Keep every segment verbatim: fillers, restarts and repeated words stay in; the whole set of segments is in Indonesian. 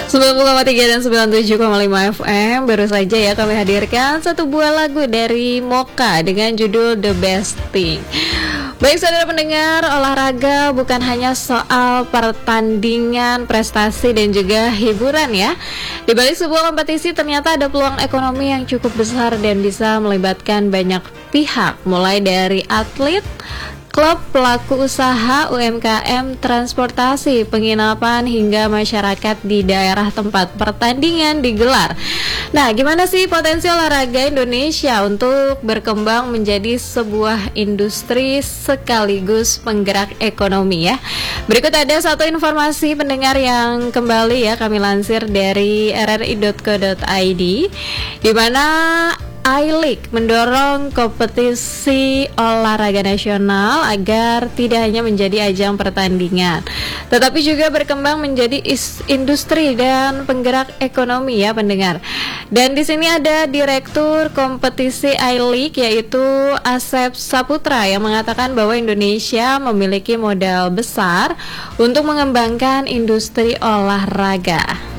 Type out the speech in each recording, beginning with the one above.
sembilan puluh koma tiga dan sembilan puluh tujuh koma lima F M. Baru saja ya kami hadirkan satu buah lagu dari Mocha dengan judul The Best Thing. Baik saudara pendengar, olahraga bukan hanya soal pertandingan, prestasi dan juga hiburan ya. Di balik sebuah kompetisi ternyata ada peluang ekonomi yang cukup besar dan bisa melibatkan banyak pihak, mulai dari atlet, klub, pelaku usaha, U M K M, transportasi, penginapan, hingga masyarakat di daerah tempat pertandingan digelar. Nah, gimana sih potensi olahraga Indonesia untuk berkembang menjadi sebuah industri sekaligus penggerak ekonomi ya? Berikut ada satu informasi pendengar yang kembali ya kami lansir dari r r i dot co dot i d, di mana I-League mendorong kompetisi olahraga nasional agar tidak hanya menjadi ajang pertandingan, tetapi juga berkembang menjadi industri dan penggerak ekonomi ya pendengar. Dan di sini ada Direktur Kompetisi I-League yaitu Asep Saputra yang mengatakan bahwa Indonesia memiliki modal besar untuk mengembangkan industri olahraga.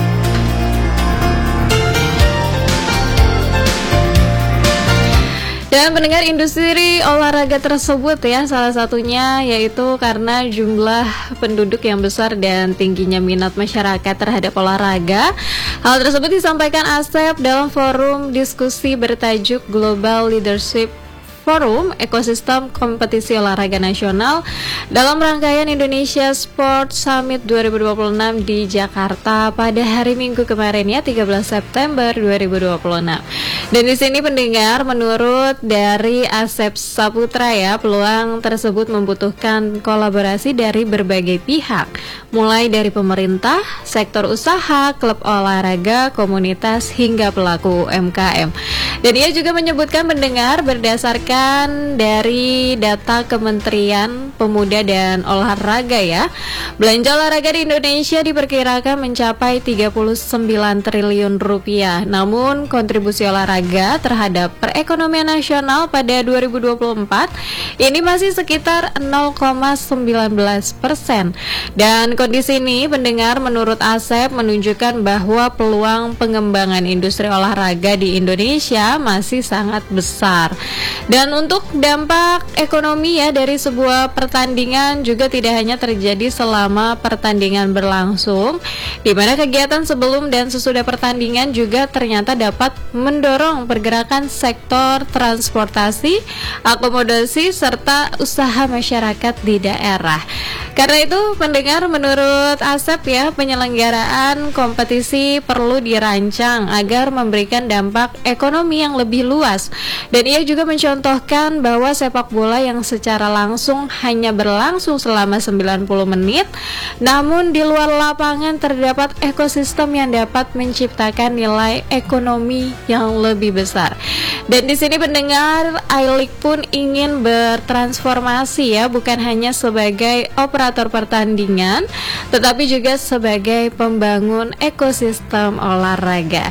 Dan pendengar, industri olahraga tersebut ya salah satunya yaitu karena jumlah penduduk yang besar dan tingginya minat masyarakat terhadap olahraga. Hal tersebut disampaikan Asep dalam forum diskusi bertajuk Global Leadership Forum Ekosistem Kompetisi Olahraga Nasional dalam rangkaian Indonesia Sport Summit dua ribu dua puluh enam di Jakarta pada hari Minggu kemarin ya, tiga belas September dua ribu dua puluh enam. Dan di sini pendengar, menurut dari Asep Saputra ya, peluang tersebut membutuhkan kolaborasi dari berbagai pihak, mulai dari pemerintah, sektor usaha, klub olahraga, komunitas hingga pelaku U M K M. Dan ia juga menyebutkan pendengar, berdasarkan dari data Kementerian Pemuda dan Olahraga ya, belanja olahraga di Indonesia diperkirakan mencapai tiga puluh sembilan triliun rupiah. Namun kontribusi olahraga terhadap perekonomian nasional pada dua ribu dua puluh empat ini masih sekitar nol koma satu sembilan persen. Dan kondisi ini pendengar menurut Asep menunjukkan bahwa peluang pengembangan industri olahraga di Indonesia masih sangat besar. Dan untuk dampak ekonomi ya dari sebuah pertandingan juga tidak hanya terjadi selama pertandingan berlangsung, di mana kegiatan sebelum dan sesudah pertandingan juga ternyata dapat mendorong pergerakan sektor transportasi, akomodasi serta usaha masyarakat di daerah. Karena itu pendengar, menurut Asep ya, penyelenggaraan kompetisi perlu dirancang agar memberikan dampak ekonomi yang lebih luas. Dan ia juga mencontohkan bahwa sepak bola yang secara langsung hanya berlangsung selama sembilan puluh menit, namun di luar lapangan terdapat ekosistem yang dapat menciptakan nilai ekonomi yang lebih besar. Dan di sini pendengar, I-League pun ingin bertransformasi ya, bukan hanya sebagai operator pertandingan, tetapi juga sebagai pembangun ekosistem olahraga.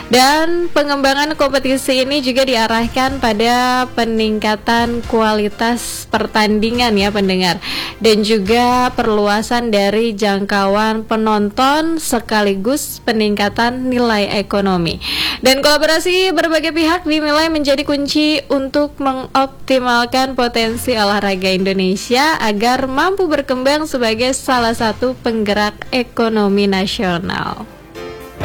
Dan pengembangan kompetisi ini juga diarahkan pada peningkatan kualitas pertandingan ya pendengar, dan juga perluasan dari jangkauan penonton sekaligus peningkatan nilai ekonomi. Dan kolaborasi berbagai pihak dinilai menjadi kunci untuk mengoptimalkan potensi olahraga Indonesia agar mampu berkembang sebagai salah satu penggerak ekonomi nasional.